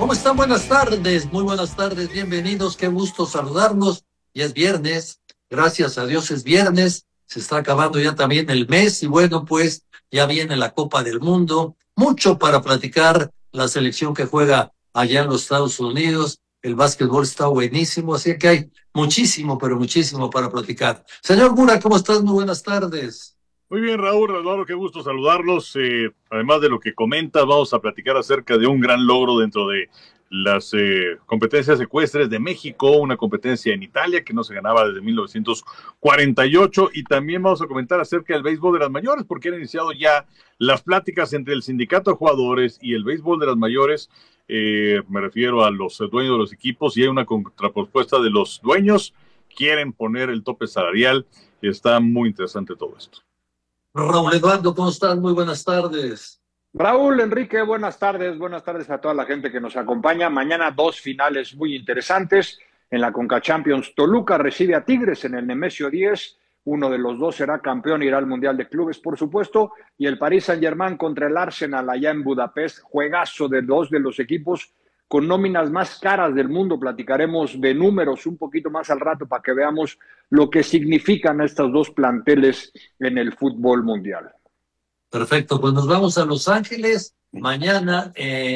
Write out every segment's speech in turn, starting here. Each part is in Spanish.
¿Cómo están? Buenas tardes, muy buenas tardes, bienvenidos, qué gusto saludarlos. Ya es viernes, gracias a Dios es viernes, se está acabando ya también el mes y bueno, pues ya viene la Copa del Mundo, mucho para platicar, la selección que juega allá en los Estados Unidos, el básquetbol está buenísimo, así que hay muchísimo, pero muchísimo para platicar. Señor Mura, ¿cómo estás? Muy buenas tardes. Muy bien, Raúl, Eduardo, qué gusto saludarlos. Además de lo que comentas, vamos a platicar acerca de un gran logro dentro de las competencias ecuestres de México, una competencia en Italia que no se ganaba desde 1948, y también vamos a comentar acerca del béisbol de las mayores, porque han iniciado ya las pláticas entre el sindicato de jugadores y el béisbol de las mayores. Me refiero a los dueños de los equipos, y hay una contrapropuesta de los dueños, quieren poner el tope salarial, y está muy interesante todo esto. Raúl Eduardo, ¿cómo estás? Muy buenas tardes. Raúl, Enrique, buenas tardes a toda la gente que nos acompaña. Mañana dos finales muy interesantes. En la Conca Champions, Toluca recibe a Tigres en el Nemesio 10. Uno de los dos será campeón, irá al Mundial de Clubes, por supuesto. Y el Paris Saint-Germain contra el Arsenal allá en Budapest. Juegazo de dos de los equipos con nóminas más caras del mundo. Platicaremos de números un poquito más al rato para que veamos lo que significan estos dos planteles en el fútbol mundial. Perfecto, pues nos vamos a Los Ángeles mañana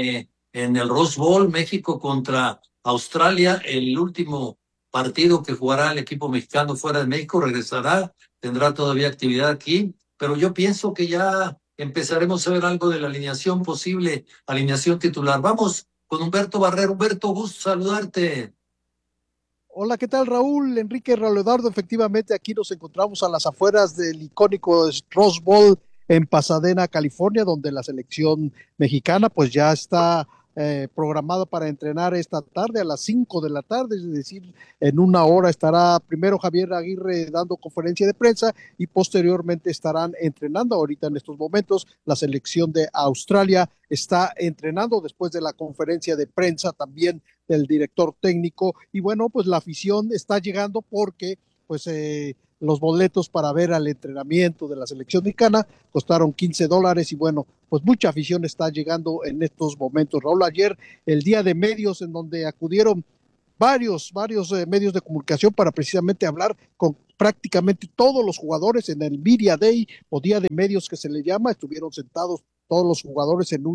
en el Rose Bowl, México contra Australia, el último partido que jugará el equipo mexicano fuera de México, regresará, tendrá todavía actividad aquí, pero yo pienso que ya empezaremos a ver algo de la alineación posible, alineación titular. Vamos con Humberto Barrero. Humberto, gusto saludarte. Hola, ¿qué tal, Raúl? Enrique, Raúl Eduardo, efectivamente aquí nos encontramos a las afueras del icónico Rose Bowl en Pasadena, California, donde la selección mexicana pues ya está programada para entrenar esta tarde a las 5 de la tarde, es decir, en una hora estará primero Javier Aguirre dando conferencia de prensa y posteriormente estarán entrenando. Ahorita en estos momentos la selección de Australia está entrenando después de la conferencia de prensa también del director técnico, y bueno, pues la afición está llegando porque pues los boletos para ver al entrenamiento de la selección mexicana costaron $15, y bueno, pues mucha afición está llegando en estos momentos. Raúl, ayer el día de medios en donde acudieron varios medios de comunicación para precisamente hablar con prácticamente todos los jugadores en el Media Day o Día de Medios que se le llama. Estuvieron sentados todos los jugadores en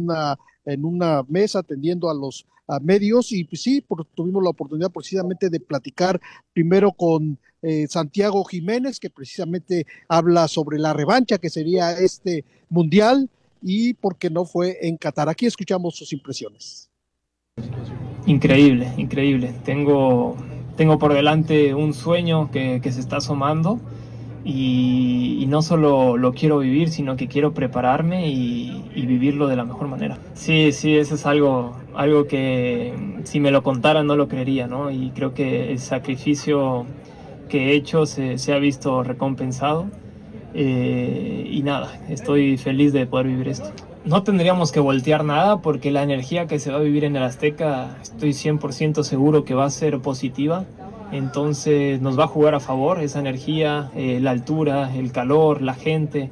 una mesa atendiendo a medios, y pues sí, tuvimos la oportunidad precisamente de platicar primero con Santiago Jiménez, que precisamente habla sobre la revancha que sería este mundial y por qué no fue en Qatar. Aquí escuchamos sus impresiones. Increíble, increíble. Tengo por delante un sueño que se está asomando, y no solo lo quiero vivir, sino que quiero prepararme y vivirlo de la mejor manera. Sí, eso es algo que si me lo contaran no lo creería, ¿no? Y creo que el sacrificio que he hecho se ha visto recompensado, y nada, estoy feliz de poder vivir esto. No tendríamos que voltear nada, porque la energía que se va a vivir en el Azteca estoy 100% seguro que va a ser positiva. Entonces nos va a jugar a favor esa energía, la altura, el calor, la gente.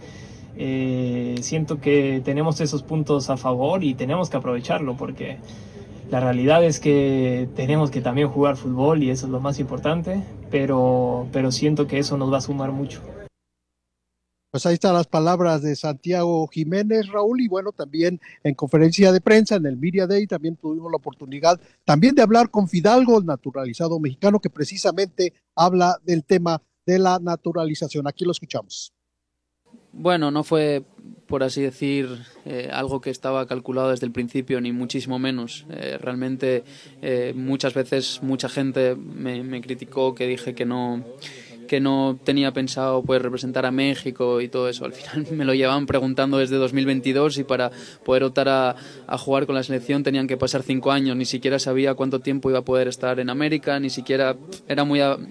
Siento que tenemos esos puntos a favor y tenemos que aprovecharlo, porque la realidad es que tenemos que también jugar fútbol y eso es lo más importante, pero siento que eso nos va a sumar mucho. Pues ahí están las palabras de Santiago Jiménez, Raúl, y bueno, también en conferencia de prensa en el Media Day también tuvimos la oportunidad también de hablar con Fidalgo, el naturalizado mexicano, que precisamente habla del tema de la naturalización. Aquí lo escuchamos. Bueno, no fue, por así decir, algo que estaba calculado desde el principio, ni muchísimo menos. Realmente muchas veces mucha gente me criticó que dije que no tenía pensado pues representar a México y todo eso. Al final me lo llevaban preguntando desde 2022, y para poder optar a jugar con la selección tenían que pasar 5 años. Ni siquiera sabía cuánto tiempo iba a poder estar en América, ni siquiera era muy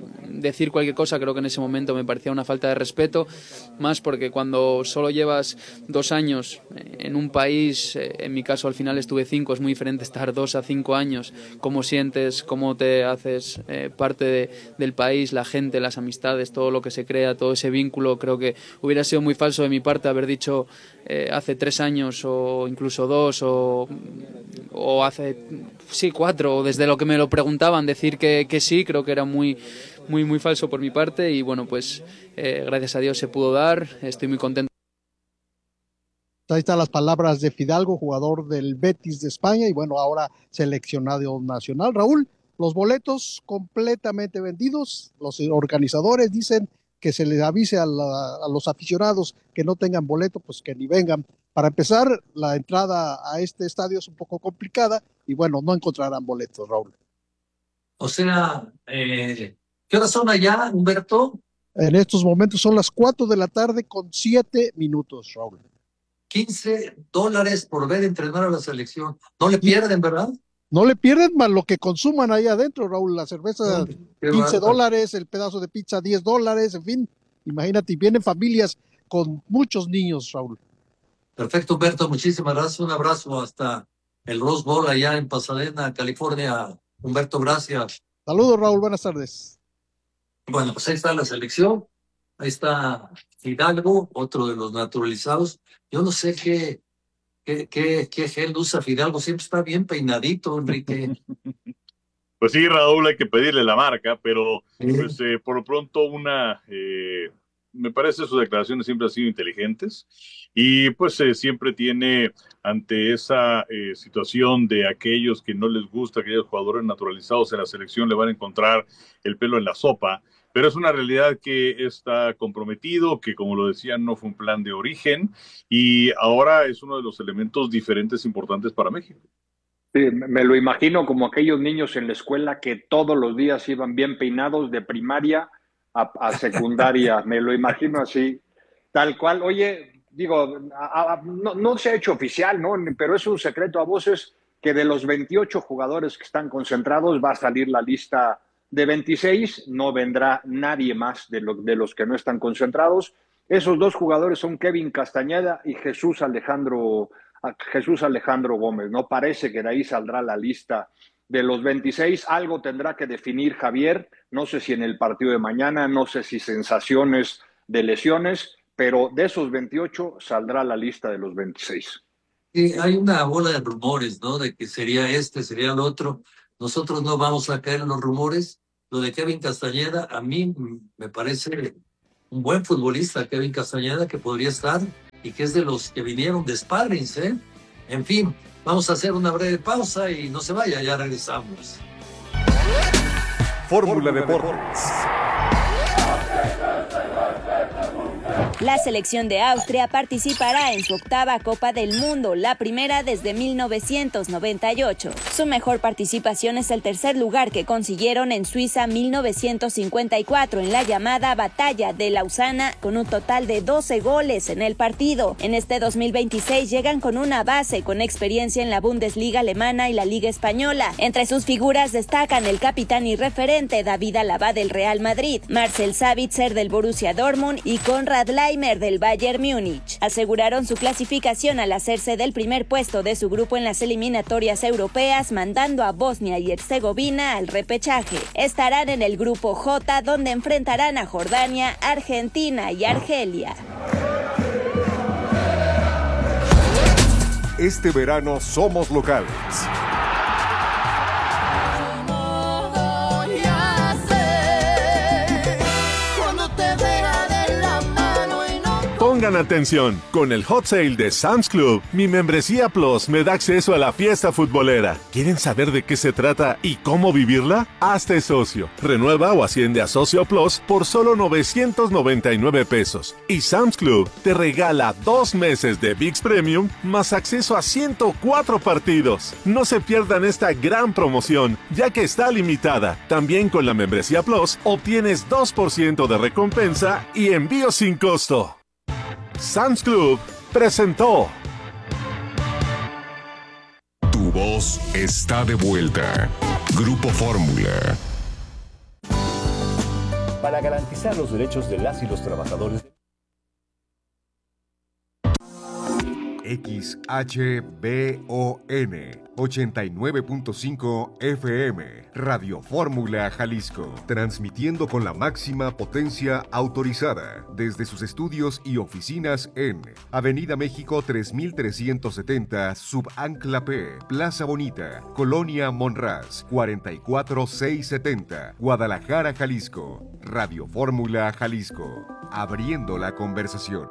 decir cualquier cosa creo que en ese momento me parecía una falta de respeto, más porque cuando solo llevas 2 años en un país, en mi caso al final estuve 5, es muy diferente estar 2 a 5 años, cómo sientes, cómo te haces parte del país, la gente, las amistades, todo lo que se crea, todo ese vínculo. Creo que hubiera sido muy falso de mi parte haber dicho hace 3 años o incluso 2 o hace 4, o desde lo que me lo preguntaban, decir que sí, creo que era muy falso por mi parte, y bueno, pues gracias a Dios se pudo dar, estoy muy contento. Ahí están las palabras de Fidalgo, jugador del Betis de España y bueno, ahora seleccionado nacional. Raúl, los boletos completamente vendidos, los organizadores dicen que se les avise a los aficionados que no tengan boleto, pues que ni vengan. Para empezar, la entrada a este estadio es un poco complicada y bueno, no encontrarán boletos, Raúl. O sea, ¿qué horas son allá, Humberto? En estos momentos son las 4 de la tarde con 7 minutos, Raúl. $15 por ver entrenar a la selección. No le pierden, ¿verdad? No le pierden más lo que consuman ahí adentro, Raúl. La cerveza, $15, el pedazo de pizza, $10, en fin. Imagínate, y vienen familias con muchos niños, Raúl. Perfecto, Humberto, muchísimas gracias. Un abrazo hasta el Rose Bowl allá en Pasadena, California. Humberto, gracias. Saludos, Raúl, buenas tardes. Bueno, pues ahí está la selección. Ahí está Fidalgo, otro de los naturalizados. Yo no sé qué gel usa Fidalgo, siempre está bien peinadito, Enrique. Pues sí, Raúl, hay que pedirle la marca, pero pues por lo pronto me parece sus declaraciones siempre han sido inteligentes y pues siempre tiene ante esa situación de aquellos que no les gusta, aquellos jugadores naturalizados en la selección le van a encontrar el pelo en la sopa, pero es una realidad que está comprometido, que como lo decían no fue un plan de origen y ahora es uno de los elementos diferentes importantes para México. Sí, me lo imagino como aquellos niños en la escuela que todos los días iban bien peinados de primaria a secundaria. Me lo imagino así, tal cual. Oye, digo, no se ha hecho oficial, ¿no? Pero es un secreto a voces que de los 28 jugadores que están concentrados va a salir la lista de 26. No vendrá nadie más de los que no están concentrados. Esos 2 jugadores son Kevin Castañeda y Jesús Alejandro Gómez. No parece que de ahí saldrá la lista de los 26. Algo tendrá que definir Javier, no sé si en el partido de mañana, no sé si sensaciones de lesiones, pero de esos 28 saldrá la lista de los 26. Hay una bola de rumores, ¿no? De que sería sería el otro. Nosotros no vamos a caer en los rumores. Lo de Kevin Castañeda, a mí me parece un buen futbolista, Kevin Castañeda, que podría estar y que es de los que vinieron de sparrings, ¿eh? En fin, vamos a hacer una breve pausa y no se vaya, ya regresamos. Fórmula Deportes. La selección de Austria participará en su 8ª Copa del Mundo, la primera desde 1998. Su mejor participación es el 3er lugar que consiguieron en Suiza 1954 en la llamada Batalla de Lausana, con un total de 12 goles en el partido. En este 2026 llegan con una base con experiencia en la Bundesliga alemana y la Liga española. Entre sus figuras destacan el capitán y referente David Alaba del Real Madrid, Marcel Sabitzer del Borussia Dortmund y Konrad Laimer del Bayern Múnich. Aseguraron su clasificación al hacerse del primer puesto de su grupo en las eliminatorias europeas, mandando a Bosnia y Herzegovina al repechaje. Estarán en el grupo J, donde enfrentarán a Jordania, Argentina y Argelia. Este verano somos locales. Pongan atención, con el Hot Sale de Sam's Club, mi membresía Plus me da acceso a la fiesta futbolera. ¿Quieren saber de qué se trata y cómo vivirla? Hazte socio, renueva o asciende a Socio Plus por solo $999 y Sam's Club te regala 2 meses de ViX Premium más acceso a 104 partidos. No se pierdan esta gran promoción, ya que está limitada. También con la membresía Plus obtienes 2% de recompensa y envío sin costo. Sam's Club presentó. Tu voz está de vuelta. Grupo Fórmula. para garantizar los derechos de las y los trabajadores. XHBON 89.5 FM, Radio Fórmula Jalisco, transmitiendo con la máxima potencia autorizada desde sus estudios y oficinas en Avenida México 3370, Subancla P, Plaza Bonita, Colonia Monraz, 44670, Guadalajara, Jalisco. Radio Fórmula Jalisco, abriendo la conversación.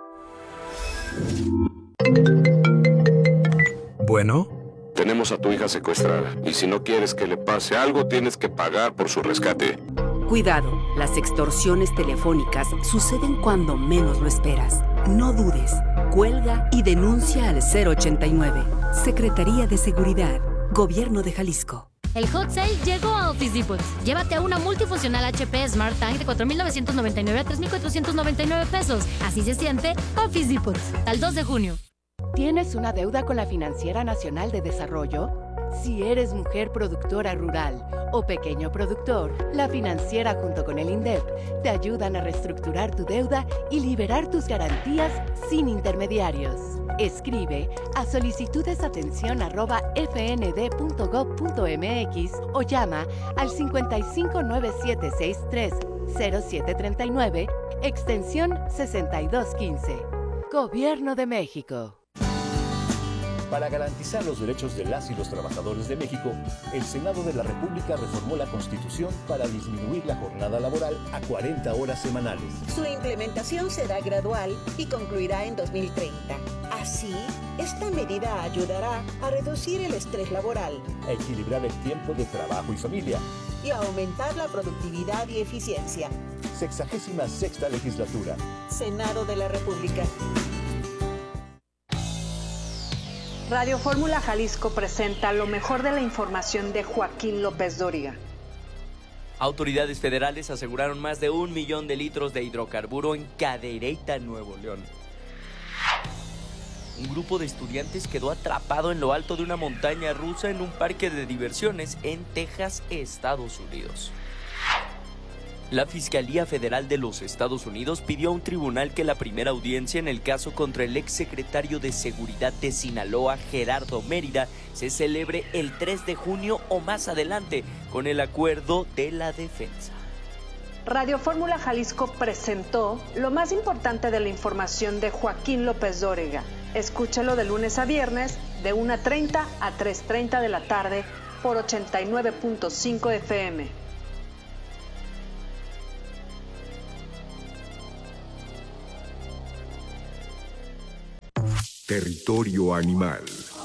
Bueno, tenemos a tu hija secuestrada y si no quieres que le pase algo, tienes que pagar por su rescate. Cuidado, las extorsiones telefónicas suceden cuando menos lo esperas. No dudes, cuelga y denuncia al 089. Secretaría de Seguridad, Gobierno de Jalisco. El Hot Sale llegó a Office Depot. Llévate a una multifuncional HP Smart Tank de 4,999 a 3,499 pesos. Así se siente Office Depot. Al 2 de junio. ¿Tienes una deuda con la Financiera Nacional de Desarrollo? Si eres mujer productora rural o pequeño productor, la Financiera junto con el INDEP te ayudan a reestructurar tu deuda y liberar tus garantías sin intermediarios. Escribe a solicitudesatención@fnd.gov.mx o llama al 5597630739, extensión 6215. Gobierno de México. Para garantizar los derechos de las y los trabajadores de México, el Senado de la República reformó la Constitución para disminuir la jornada laboral a 40 horas semanales. Su implementación será gradual y concluirá en 2030. Así, esta medida ayudará a reducir el estrés laboral, a equilibrar el tiempo de trabajo y familia y a aumentar la productividad y eficiencia. 66ª Legislatura. Senado de la República. Radio Fórmula Jalisco presenta lo mejor de la información de Joaquín López Dóriga. Autoridades federales aseguraron más de 1 millón de litros de hidrocarburo en Cadereyta, Nuevo León. Un grupo de estudiantes quedó atrapado en lo alto de una montaña rusa en un parque de diversiones en Texas, Estados Unidos. La Fiscalía Federal de los Estados Unidos pidió a un tribunal que la primera audiencia en el caso contra el exsecretario de Seguridad de Sinaloa, Gerardo Mérida, se celebre el 3 de junio o más adelante, con el acuerdo de la defensa. Radio Fórmula Jalisco presentó lo más importante de la información de Joaquín López Dóriga. Escúchalo de lunes a viernes, de 1:30 a 3:30 de la tarde, por 89.5 FM. Territorio Animal.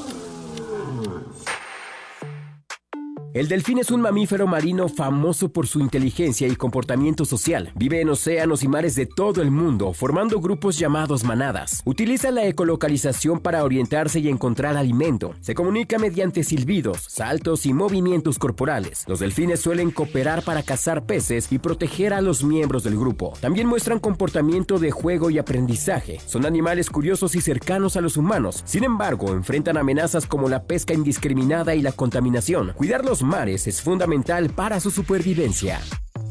El delfín es un mamífero marino famoso por su inteligencia y comportamiento social. Vive en océanos y mares de todo el mundo, formando grupos llamados manadas. Utiliza la ecolocalización para orientarse y encontrar alimento. Se comunica mediante silbidos, saltos y movimientos corporales. Los delfines suelen cooperar para cazar peces y proteger a los miembros del grupo. También muestran comportamiento de juego y aprendizaje. Son animales curiosos y cercanos a los humanos. Sin embargo, enfrentan amenazas como la pesca indiscriminada y la contaminación. Cuidar los mares es fundamental para su supervivencia.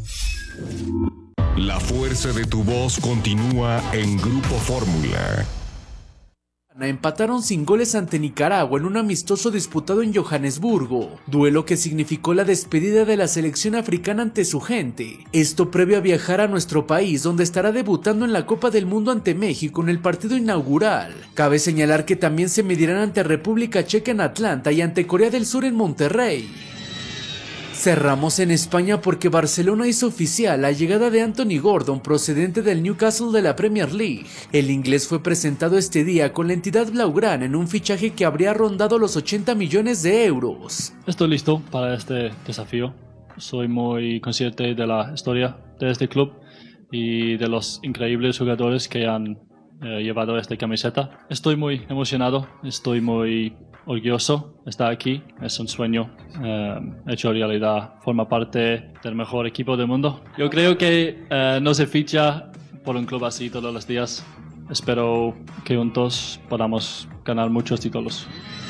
La fuerza de tu voz continúa en Grupo Fórmula. Empataron sin goles ante Nicaragua en un amistoso disputado en Johannesburgo, duelo que significó la despedida de la selección africana ante su gente. Esto previo a viajar a nuestro país, donde estará debutando en la Copa del Mundo ante México en el partido inaugural. Cabe señalar que también se medirán ante República Checa en Atlanta y ante Corea del Sur en Monterrey. Cerramos en España porque Barcelona hizo oficial la llegada de Anthony Gordon procedente del Newcastle de la Premier League. El inglés fue presentado este día con la entidad blaugrana en un fichaje que habría rondado los 80 millones de euros. Estoy listo para este desafío. Soy muy consciente de la historia de este club y de los increíbles jugadores que han llevado esta camiseta. Estoy muy emocionado, estoy muy orgulloso de estar aquí. Es un sueño hecho realidad. Forma parte del mejor equipo del mundo. Yo creo que no se ficha por un club así todos los días. Espero que juntos podamos ganar muchos títulos.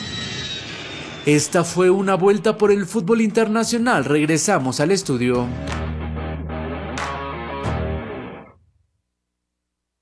Esta fue una vuelta por el fútbol internacional. Regresamos al estudio.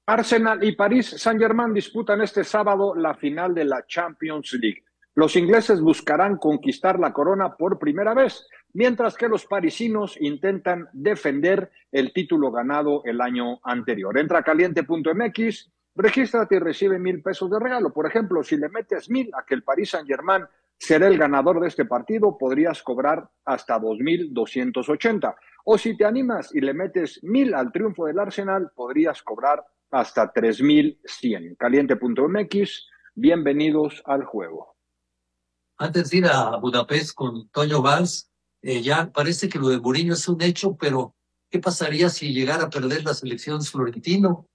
Arsenal y París Saint-Germain disputan este sábado la final de la Champions League. Los ingleses buscarán conquistar la corona por primera vez, mientras que los parisinos intentan defender el título ganado el año anterior. Entra a caliente.mx, regístrate y recibe $1,000 de regalo. Por ejemplo, si le metes 1,000 a que el Paris Saint-Germain será el ganador de este partido, podrías cobrar hasta 2,280. O si te animas y le metes 1,000 al triunfo del Arsenal, podrías cobrar hasta 3,100. Caliente.mx, bienvenidos al juego. Antes de ir a Budapest con Toño Valls, ya parece que lo de Mourinho es un hecho, pero ¿qué pasaría si llegara a perder la selección Florentino?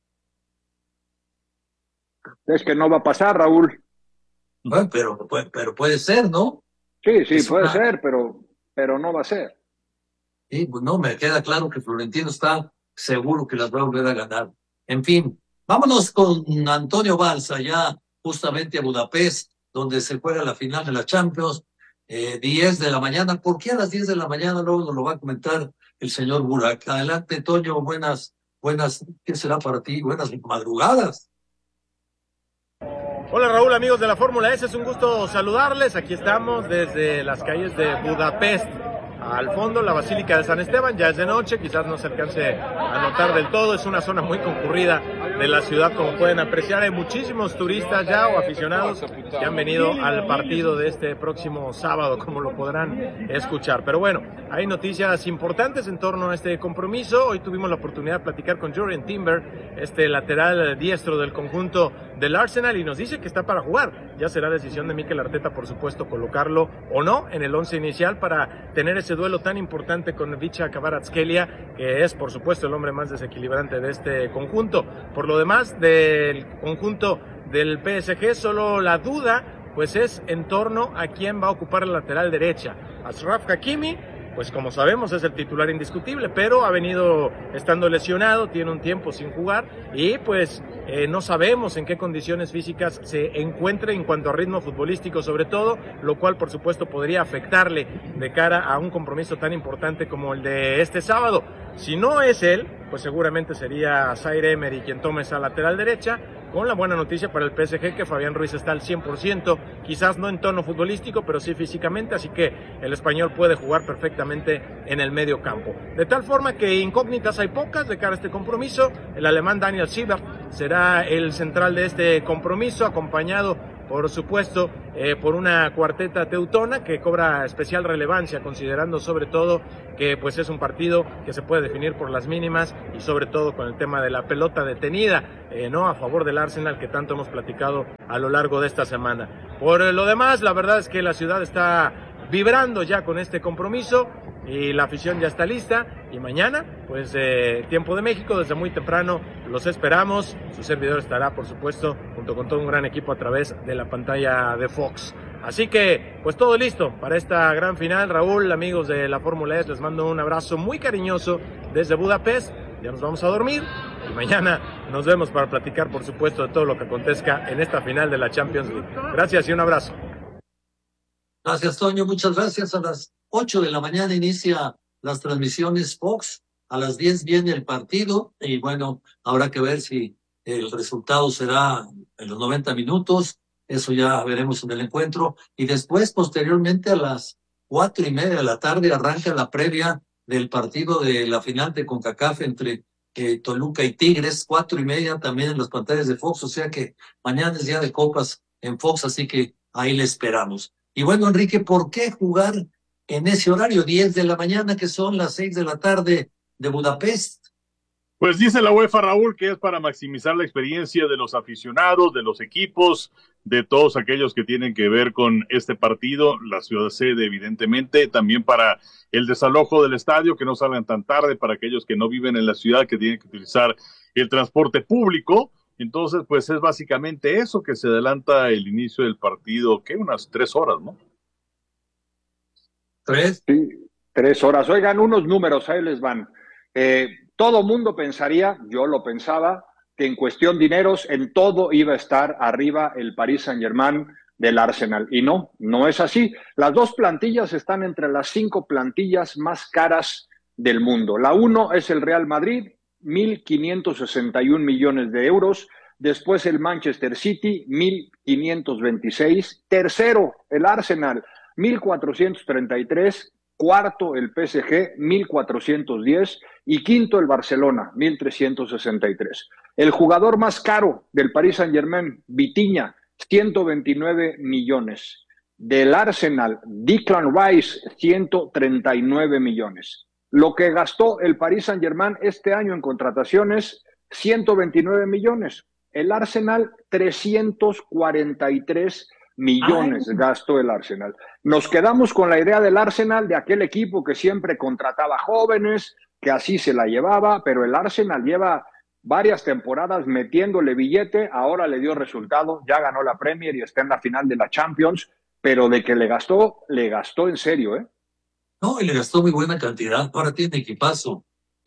Es que no va a pasar, Raúl. Bueno, pero puede ser, ¿no? Sí, puede ser, pero no va a ser. Sí, pues no, me queda claro que Florentino está seguro que las va a volver a ganar. En fin, vámonos con Antonio Valls, allá justamente a Budapest, donde se juega la final de la Champions, 10 de la mañana. ¿Por qué a las 10 de la mañana? Luego nos lo va a comentar el señor Burak. Adelante, Toño, buenas, ¿qué será para ti? Buenas madrugadas. Hola Raúl, amigos de la Fórmula S, es un gusto saludarles. Aquí estamos desde las calles de Budapest. Al fondo, la Basílica de San Esteban, ya es de noche, quizás no se alcance a notar del todo, es una zona muy concurrida de la ciudad, como pueden apreciar. Hay muchísimos turistas ya o aficionados que han venido al partido de este próximo sábado, como lo podrán escuchar. Pero bueno, hay noticias importantes en torno a este compromiso. Hoy tuvimos la oportunidad de platicar con Jurrien Timber, este lateral diestro del conjunto del Arsenal, y nos dice que está para jugar. Ya será decisión de Mikel Arteta, por supuesto, colocarlo o no en el 11 inicial para tener ese duelo tan importante con Vicha Kvaratskhelia, que es, por supuesto, el hombre más desequilibrante de este conjunto. Por lo demás, del conjunto del PSG, solo la duda pues es en torno a quién va a ocupar la lateral derecha. Achraf Hakimi, pues como sabemos es el titular indiscutible, pero ha venido estando lesionado, tiene un tiempo sin jugar y pues no sabemos en qué condiciones físicas se encuentre en cuanto a ritmo futbolístico sobre todo, lo cual por supuesto podría afectarle de cara a un compromiso tan importante como el de este sábado. Si no es él, pues seguramente sería Zaire Emery quien tome esa lateral derecha, con la buena noticia para el PSG que Fabián Ruiz está al 100%, quizás no en tono futbolístico, pero sí físicamente, así que el español puede jugar perfectamente en el medio campo. De tal forma que incógnitas hay pocas de cara a este compromiso. El alemán Daniel Siebert será el central de este compromiso, acompañado por supuesto por una cuarteta teutona que cobra especial relevancia, considerando sobre todo que pues es un partido que se puede definir por las mínimas y sobre todo con el tema de la pelota detenida, no a favor del Arsenal, que tanto hemos platicado a lo largo de esta semana. Por lo demás, la verdad es que la ciudad está vibrando ya con este compromiso y la afición ya está lista, y mañana pues tiempo de México, desde muy temprano los esperamos. Su servidor estará por supuesto junto con todo un gran equipo a través de la pantalla de Fox. Así que pues todo listo para esta gran final. Raúl, amigos de la Fórmula S, les mando un abrazo muy cariñoso desde Budapest. Ya nos vamos a dormir y mañana nos vemos para platicar por supuesto de todo lo que acontezca en esta final de la Champions League. Gracias y un abrazo. Gracias, Toño, muchas gracias. A las 8 de la mañana inicia las transmisiones Fox, a las 10 viene el partido y bueno, habrá que ver si el resultado será en los 90 minutos, eso ya veremos en el encuentro, y después, posteriormente, a las 4:30 de la tarde arranca la previa del partido de la final de CONCACAF entre Toluca y Tigres, 4:30 también en las pantallas de Fox, o sea que mañana es día de copas en Fox, así que ahí le esperamos. Y bueno, Enrique, ¿por qué jugar en ese horario, 10 de la mañana, que son las 6 de la tarde de Budapest? Pues dice la UEFA, Raúl, que es para maximizar la experiencia de los aficionados, de los equipos, de todos aquellos que tienen que ver con este partido, la ciudad sede, evidentemente, también para el desalojo del estadio, que no salgan tan tarde, para aquellos que no viven en la ciudad, que tienen que utilizar el transporte público. Entonces, pues es básicamente eso, que se adelanta el inicio del partido, ¿qué? Unas 3 horas, ¿no? 3. Sí, 3 horas. Oigan, unos números, ahí les van. Todo mundo pensaría, yo lo pensaba, que en cuestión dineros, en todo iba a estar arriba el Paris Saint-Germain del Arsenal. Y no es así. Las dos plantillas están entre las 5 plantillas más caras del mundo. La 1 es el Real Madrid, 1.561 millones de euros. Después el Manchester City, 1.526. Tercero, el Arsenal, 1.433. Cuarto, el PSG, 1.410. Y quinto, el Barcelona, 1.363. El jugador más caro del Paris Saint-Germain, Vitinha, 129 millones. Del Arsenal, Declan Rice, 139 millones. Lo que gastó el Paris Saint-Germain este año en contrataciones, 129 millones. El Arsenal, 343 millones gastó el Arsenal. Nos quedamos con la idea del Arsenal, de aquel equipo que siempre contrataba jóvenes, que así se la llevaba, pero el Arsenal lleva varias temporadas metiéndole billete, ahora le dio resultado, ya ganó la Premier y está en la final de la Champions, pero de que le gastó en serio, ¿eh? No, y le gastó muy buena cantidad. Ahora tiene equipazo,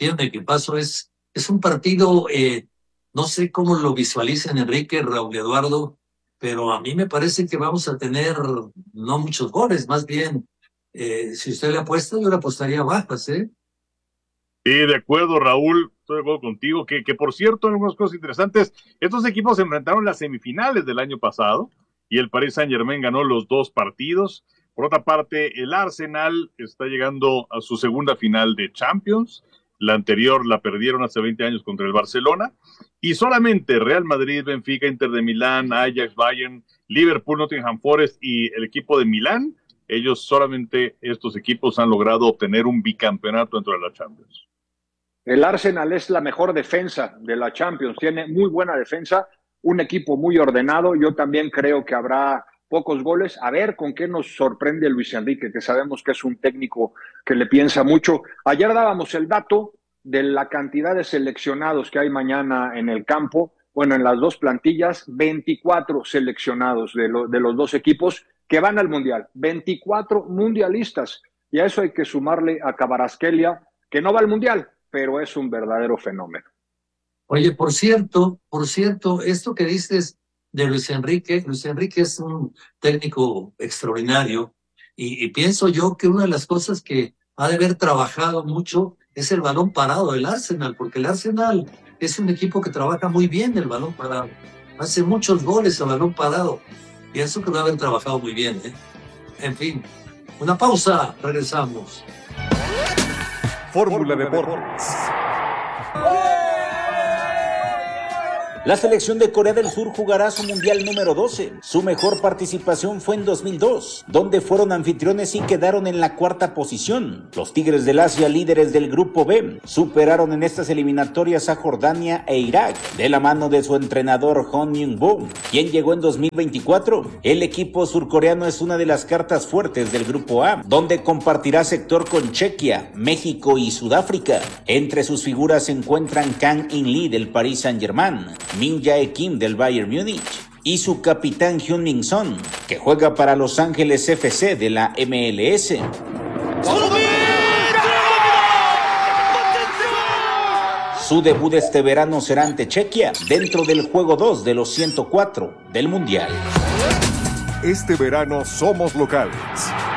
es un partido, no sé cómo lo visualizan Enrique, Raúl Eduardo, pero a mí me parece que vamos a tener no muchos goles, más bien, si usted le apuesta, yo le apostaría bajas, ¿eh? Sí, de acuerdo, Raúl, estoy de acuerdo contigo, que por cierto, algunas cosas interesantes, estos equipos se enfrentaron en las semifinales del año pasado, y el Paris Saint-Germain ganó los 2 partidos. Por otra parte, el Arsenal está llegando a su segunda final de Champions. La anterior la perdieron hace 20 años contra el Barcelona. Y solamente Real Madrid, Benfica, Inter de Milán, Ajax, Bayern, Liverpool, Nottingham Forest y el equipo de Milán, solamente estos equipos han logrado obtener un bicampeonato dentro de la Champions. El Arsenal es la mejor defensa de la Champions. Tiene muy buena defensa, un equipo muy ordenado. Yo también creo que habrá pocos goles. A ver con qué nos sorprende Luis Enrique, que sabemos que es un técnico que le piensa mucho. Ayer dábamos el dato de la cantidad de seleccionados que hay mañana en el campo. Bueno, en las 2 plantillas, 24 seleccionados de los 2 equipos que van al Mundial. 24 mundialistas. Y a eso hay que sumarle a Kvaratskhelia, que no va al Mundial, pero es un verdadero fenómeno. Oye, por cierto, esto que dices de Luis Enrique es un técnico extraordinario y pienso yo que una de las cosas que ha de haber trabajado mucho es el balón parado del Arsenal, porque el Arsenal es un equipo que trabaja muy bien el balón parado, hace muchos goles a balón parado, pienso que lo ha de haber trabajado muy bien, ¿eh? En fin, una pausa, regresamos. Fórmula Deportes. La selección de Corea del Sur jugará su Mundial número 12. Su mejor participación fue en 2002, donde fueron anfitriones y quedaron en la 4ª posición. Los Tigres del Asia, líderes del Grupo B, superaron en estas eliminatorias a Jordania e Irak, de la mano de su entrenador Hong Myung-bo, quien llegó en 2024. El equipo surcoreano es una de las cartas fuertes del Grupo A, donde compartirá sector con Chequia, México y Sudáfrica. Entre sus figuras se encuentran Kang In-lee del Paris Saint-Germain, Min Jae Kim del Bayern Múnich y su capitán Heung-min Son, que juega para Los Ángeles FC de la MLS. Su debut este verano será ante Chequia, dentro del juego 2 de los 104 del Mundial. Este verano somos locales.